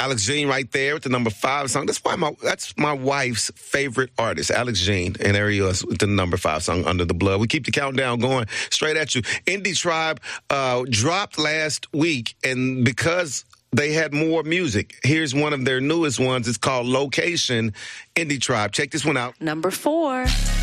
Alex Jean right there with the number 5 song. That's my wife's favorite artist, Alex Jean. And there he is with the number 5 song, Under the Blood. We keep the countdown going straight at you. Indie Tribe dropped last week, and because they had more music, here's one of their newest ones. It's called Location, Indie Tribe. Check this one out. Number 4.